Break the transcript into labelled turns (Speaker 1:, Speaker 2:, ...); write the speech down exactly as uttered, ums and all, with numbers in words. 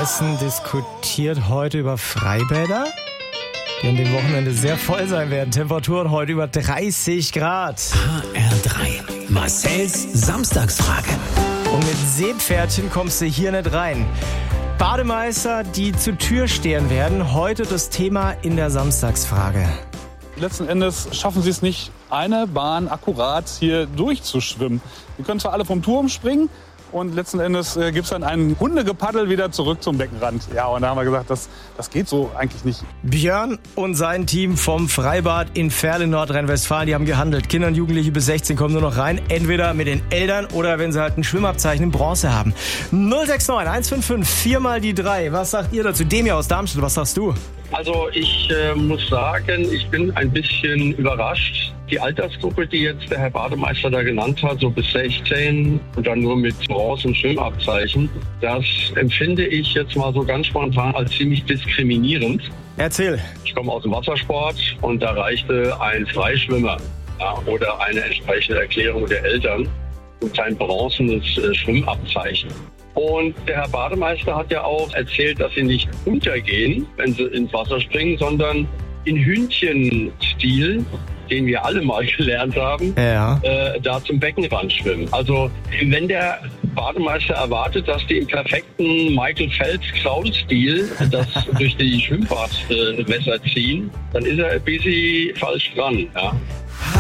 Speaker 1: Hessen diskutiert heute über Freibäder, die an dem Wochenende sehr voll sein werden. Temperaturen heute über dreißig Grad.
Speaker 2: H R drei. Marcells Samstagsfrage.
Speaker 1: Und mit Seepferdchen kommst du hier nicht rein. Bademeister, die zur Tür stehen werden, heute das Thema in der Samstagsfrage.
Speaker 3: Letzten Endes schaffen sie es nicht, eine Bahn akkurat hier durchzuschwimmen. Die können zwar alle vom Turm springen und letzten Endes äh, gibt es dann ein Hundegepaddel wieder zurück zum Beckenrand. Ja, und da haben wir gesagt, das, das geht so eigentlich nicht.
Speaker 1: Björn und sein Team vom Freibad in Verl in Nordrhein-Westfalen, die haben gehandelt. Kinder und Jugendliche bis sechzehn kommen nur noch rein, entweder mit den Eltern oder wenn sie halt ein Schwimmabzeichen in Bronze haben. null sechs neun eins fünf fünf vier mal die drei. Was sagt ihr dazu? Dem hier aus Darmstadt, was sagst du?
Speaker 4: Also ich äh, muss sagen, ich bin ein bisschen überrascht. Die Altersgruppe, die jetzt der Herr Bademeister da genannt hat, so bis sechzehn und dann nur mit Bronze- und Schwimmabzeichen, das empfinde ich jetzt mal so ganz spontan als ziemlich diskriminierend.
Speaker 1: Erzähl.
Speaker 4: Ich komme aus dem Wassersport und da reichte ein Freischwimmer ja, oder eine entsprechende Erklärung der Eltern und ein bronzenes äh, Schwimmabzeichen. Und der Herr Bademeister hat ja auch erzählt, dass sie nicht untergehen, wenn sie ins Wasser springen, sondern in Hündchenstil, den wir alle mal gelernt haben,
Speaker 1: ja.
Speaker 4: äh, da zum Beckenrand schwimmen. Also wenn der Bademeister erwartet, dass die im perfekten Michael Phelps-Kraul-Stil das durch die Schwimmbadwässer ziehen, dann ist er ein bisschen falsch dran. Ja.